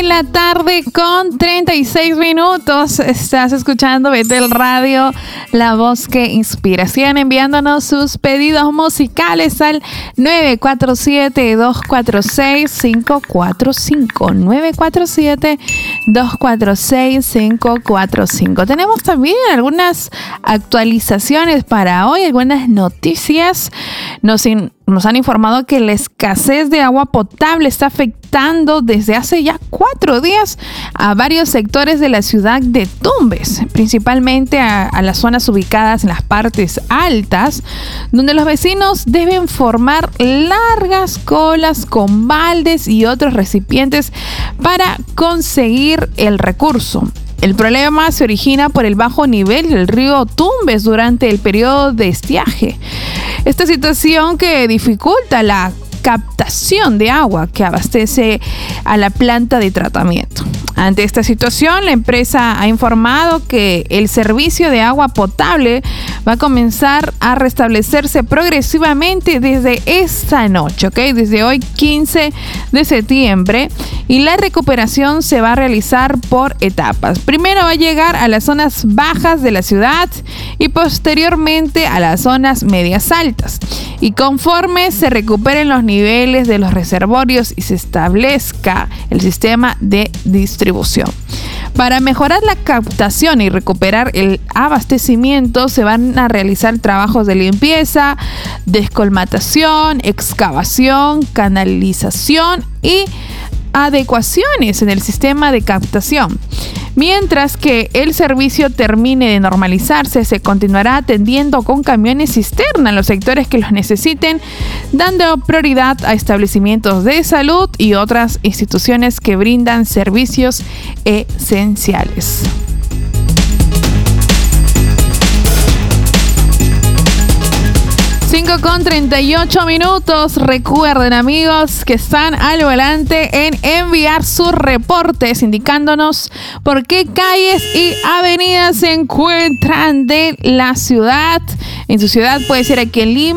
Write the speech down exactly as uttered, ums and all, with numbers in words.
la tarde con treinta y seis minutos. Estás escuchando Betel Radio, la voz que inspira. Sigan enviándonos sus pedidos musicales al nueve cuatro siete, dos cuatro seis, cinco cuatro cinco. nueve cuatro siete, dos cuatro seis, cinco cuatro cinco. Tenemos también algunas actualizaciones para hoy, algunas noticias. Nos in- Nos han informado que la escasez de agua potable está afectando desde hace ya cuatro días a varios sectores de la ciudad de Tumbes, principalmente a, a las zonas ubicadas en las partes altas, donde los vecinos deben formar largas colas con baldes y otros recipientes para conseguir el recurso. El problema se origina por el bajo nivel del río Tumbes durante el periodo de estiaje. Esta situación que dificulta la captación de agua que abastece a la planta de tratamiento. Ante esta situación, la empresa ha informado que el servicio de agua potable va a comenzar a restablecerse progresivamente desde esta noche, ¿ok? Desde hoy quince de septiembre, y la recuperación se va a realizar por etapas. Primero va a llegar a las zonas bajas de la ciudad y posteriormente a las zonas medias altas. Y conforme se recuperen los niveles de los reservorios y se establezca el sistema de distribución. Para mejorar la captación y recuperar el abastecimiento, se van a realizar trabajos de limpieza, descolmatación, excavación, canalización y adecuaciones en el sistema de captación. Mientras que el servicio termine de normalizarse, se continuará atendiendo con camiones cisterna en los sectores que los necesiten, dando prioridad a establecimientos de salud y otras instituciones que brindan servicios esenciales. cinco con treinta y ocho minutos. Recuerden, amigos, que están al volante en enviar sus reportes indicándonos por qué calles y avenidas se encuentran de la ciudad. En su ciudad, puede ser aquí en Lima,